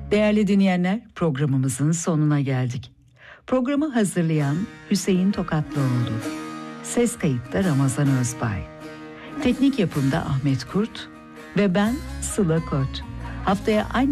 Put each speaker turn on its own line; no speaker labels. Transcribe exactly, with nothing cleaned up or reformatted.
Değerli dinleyenler, programımızın sonuna geldik. Programı hazırlayan Hüseyin Tokatlıoğlu, ses kayıtta Ramazan Özbay, teknik yapımda Ahmet Kurt ve ben Sıla Koç. Haftaya aynı